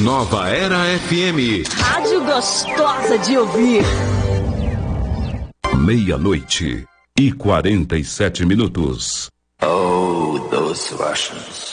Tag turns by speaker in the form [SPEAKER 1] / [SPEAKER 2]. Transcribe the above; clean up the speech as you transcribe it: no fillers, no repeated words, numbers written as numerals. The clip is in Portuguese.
[SPEAKER 1] Nova Era FM.
[SPEAKER 2] Rádio gostosa de ouvir.
[SPEAKER 1] 00:47. Oh, those Russians.